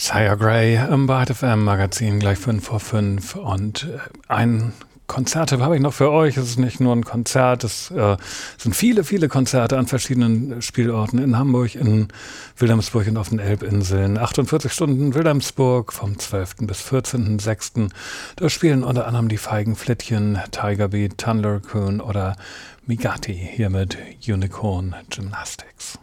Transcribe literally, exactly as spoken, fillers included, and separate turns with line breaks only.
Sire Gray im Byte F M Magazin, gleich fünf vor fünf. Und äh, ein Konzerttipp habe ich noch für euch. Es ist nicht nur ein Konzert, es äh, sind viele, viele Konzerte an verschiedenen Spielorten in Hamburg, in Wilhelmsburg und auf den Elbinseln. achtundvierzig Stunden Wilhelmsburg vom zwölften bis vierzehnten sechsten Da spielen unter anderem die Feigenflittchen, Tiger Beat, Thunder Coon oder Migati hier mit Unicorn Gymnastics.